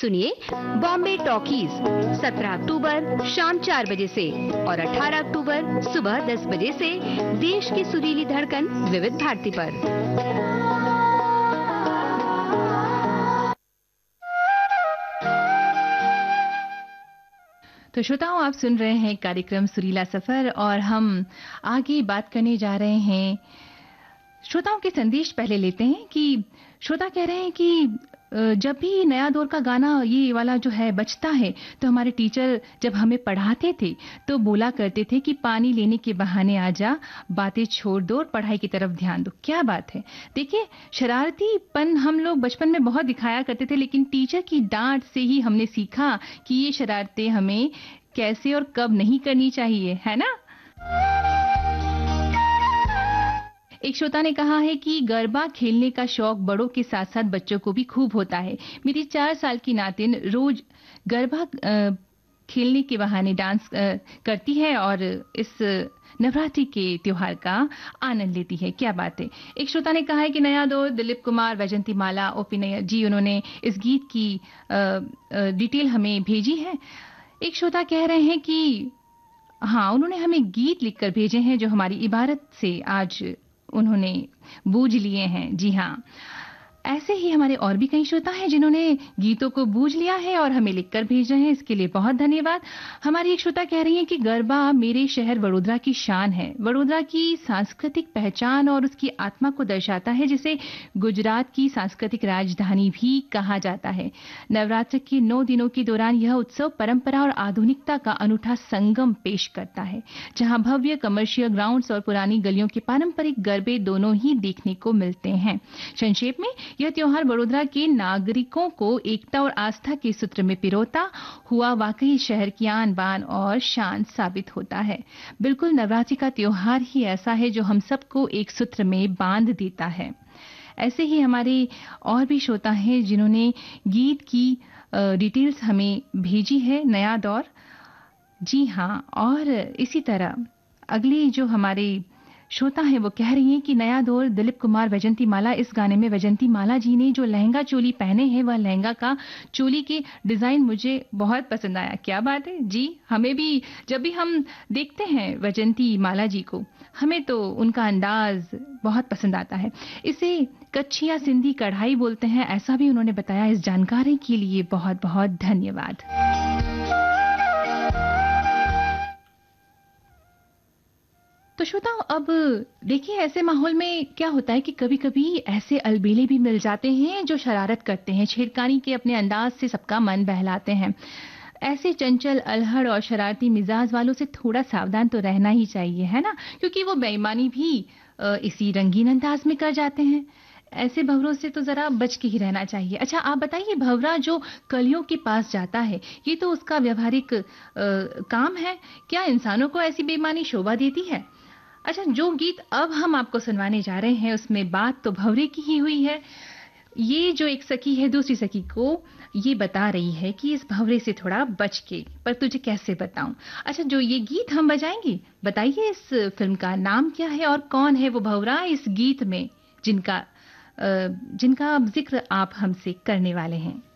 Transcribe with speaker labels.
Speaker 1: सुनिए बॉम्बे टॉकीज 17 अक्टूबर शाम 4 बजे से और 18 अक्टूबर सुबह 10 बजे से देश की सुरीली धड़कन विविध भारती पर।
Speaker 2: तो श्रोताओं, आप सुन रहे हैं कार्यक्रम सुरीला सफर और हम आगे बात करने जा रहे हैं। श्रोताओं के संदेश पहले लेते हैं कि श्रोता कह रहे हैं कि जब भी नया दौर का गाना ये वाला जो है बजता है तो हमारे टीचर जब हमें पढ़ाते थे तो बोला करते थे कि पानी लेने के बहाने आ जा, बातें छोड़ दो और पढ़ाई की तरफ ध्यान दो। क्या बात है। देखिए, शरारतीपन हम लोग बचपन में बहुत दिखाया करते थे, लेकिन टीचर की डांट से ही हमने सीखा कि ये शरारतें हमें कैसे और कब नहीं करनी चाहिए, है ना। एक श्रोता ने कहा है कि गरबा खेलने का शौक बड़ों के साथ साथ बच्चों को भी खूब होता है। मेरी 4 साल की नातिन रोज गरबा खेलने के बहाने डांस करती है और इस नवरात्रि के त्योहार का आनंद लेती है। क्या बात है। एक श्रोता ने कहा है कि नया दौर दिलीप कुमार, वैजंती माला, ओपी नैयर जी, उन्होंने इस गीत की डिटेल हमें भेजी है। एक श्रोता कह रहे हैं कि हाँ, उन्होंने हमें गीत लिखकर भेजे हैं जो हमारी इबारत से आज उन्होंने बूझ लिए हैं। जी हाँ, ऐसे ही हमारे और भी कई श्रोता हैं जिन्होंने गीतों को बूझ लिया है और हमें लिखकर भेज रहे हैं। इसके लिए बहुत धन्यवाद। हमारी एक श्रोता कह रही है कि गरबा मेरे शहर वडोदरा की शान है, वडोदरा की सांस्कृतिक पहचान और उसकी आत्मा को दर्शाता है, जिसे गुजरात की सांस्कृतिक राजधानी भी कहा जाता है। नवरात्र के 9 दिनों के दौरान यह उत्सव परंपरा और आधुनिकता का अनूठा संगम पेश करता है, जहां भव्य कमर्शियल ग्राउंड्स और पुरानी गलियों के पारंपरिक गरबे दोनों ही देखने को मिलते हैं। संक्षेप में, यह त्योहार वडोदरा के नागरिकों को एकता और आस्था के सूत्र में पिरोता हुआ वाकई शहर की आन बान और शान साबित होता है। बिल्कुल नवरात्रि का त्योहार ही ऐसा है जो हम सबको एक सूत्र में बांध देता है। ऐसे ही हमारे और भी श्रोता हैं जिन्होंने गीत की डिटेल्स हमें भेजी है। नया दौर, जी हाँ, और इसी तरह अगली जो हमारे श्रोता है वो कह रही हैं कि नया दौर दिलीप कुमार, वैजंती माला, इस गाने में वैजंती माला जी ने जो लहंगा चोली पहने हैं, वह लहंगा का चोली के डिजाइन मुझे बहुत पसंद आया। क्या बात है जी। हमें भी जब भी हम देखते हैं वैजंती माला जी को, हमें तो उनका अंदाज बहुत पसंद आता है। इसे कच्छिया सिंधी कढ़ाई बोलते हैं, ऐसा भी उन्होंने बताया। इस जानकारी के लिए बहुत बहुत धन्यवाद। तो श्रोताओं, अब देखिए, ऐसे माहौल में क्या होता है कि कभी-कभी ऐसे अलबेले भी मिल जाते हैं जो शरारत करते हैं, छेड़खानी के अपने अंदाज से सबका मन बहलाते हैं। ऐसे चंचल, अल्हड़ और शरारती मिजाज वालों से थोड़ा सावधान तो रहना ही चाहिए, है ना, क्योंकि वो बेईमानी भी इसी रंगीन अंदाज में कर जाते हैं। ऐसे भंवरों से तो जरा बच के ही रहना चाहिए। अच्छा, आप बताइए, भंवरा जो कलियों के पास जाता है, ये तो उसका व्यवहारिक काम है, क्या इंसानों को ऐसी बेईमानी शोभा देती है? अच्छा, जो गीत अब हम आपको सुनवाने जा रहे हैं उसमें बात तो भंवरे की ही हुई है। ये जो एक सखी है दूसरी सखी को ये बता रही है कि इस भंवरे से थोड़ा बच के, पर तुझे कैसे बताऊं। अच्छा, जो ये गीत हम बजाएंगे, बताइए इस फिल्म का नाम क्या है और कौन है वो भंवरा इस गीत में जिनका जिक्र आप हमसे करने वाले हैं।